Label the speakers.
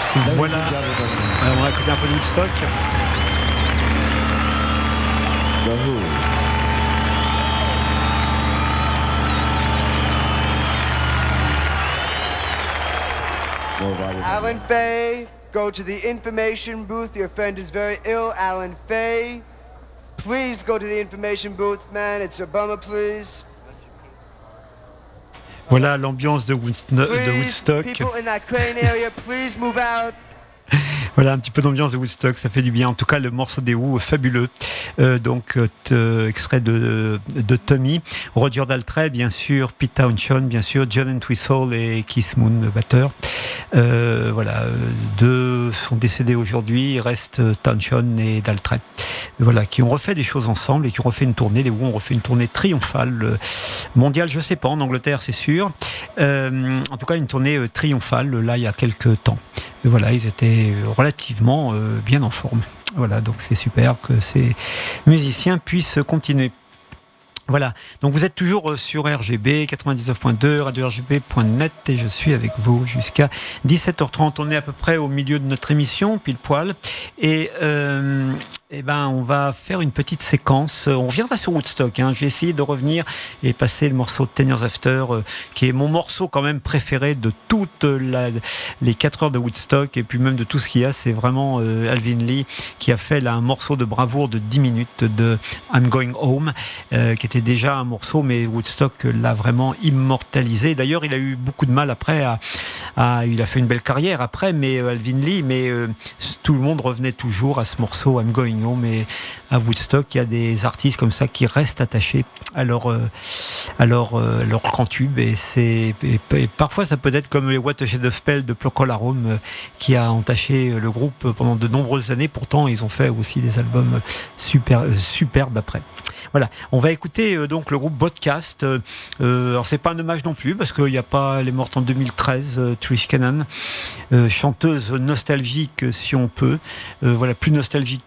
Speaker 1: Voilà, on a écouté un peu de Woodstock.
Speaker 2: Alan Fay, go to the information booth. Your friend is very ill. Alan Fay, please go to the information booth, man. It's a bummer, please.
Speaker 1: Voilà l'ambiance de Woodstock.
Speaker 2: People in that crane area, please move out.
Speaker 1: Voilà un petit peu d'ambiance de Woodstock, ça fait du bien. En tout cas, le morceau des Who, fabuleux. Extrait de Tommy, Roger Daltrey, bien sûr, Pete Townshend, bien sûr, John Entwistle et Keith Moon, le batteur. Deux sont décédés aujourd'hui. Il reste Townshend et Daltrey. Voilà, qui ont refait des choses ensemble et qui ont refait une tournée. Les Who ont refait une tournée triomphale mondiale, je sais pas, en Angleterre, c'est sûr. En tout cas, une tournée triomphale, là, il y a quelques temps. Et voilà, ils étaient relativement bien en forme. Voilà, donc c'est super que ces musiciens puissent continuer. Voilà, donc vous êtes toujours sur RGB 99.2, radio-rgb.net et je suis avec vous jusqu'à 17h30. On est à peu près au milieu de notre émission, pile poil. Et on va faire une petite séquence. On reviendra sur Woodstock. Je vais essayer de revenir et passer le morceau de 10 Years After, qui est mon morceau quand même préféré de toutes les 4 heures de Woodstock et puis même de tout ce qu'il y a. C'est vraiment Alvin Lee qui a fait là, un morceau de bravoure de 10 minutes de I'm Going Home, qui était déjà un morceau, mais Woodstock l'a vraiment immortalisé. D'ailleurs, il a eu beaucoup de mal après il a fait une belle carrière après, mais Alvin Lee, tout le monde revenait toujours à ce morceau I'm Going Home. Et à Woodstock, il y a des artistes comme ça qui restent attachés à leur grand tube, et parfois ça peut être comme les What a Shade of Spell de Procol Harum, qui a entaché le groupe pendant de nombreuses années. Pourtant, ils ont fait aussi des albums superbes après. Voilà, on va écouter donc le groupe Podcast. Alors c'est pas un hommage non plus parce qu'il n'y a pas, elle est morte en 2013, Trish Cannon, chanteuse nostalgique si on peut. Voilà, plus nostalgique